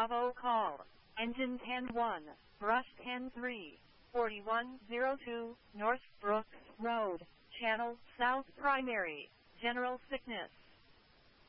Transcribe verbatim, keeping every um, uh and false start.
Bravo call. Engine ten one, brush ten three, forty-one oh two, North Brooks Road, Channel South Primary, General Sickness.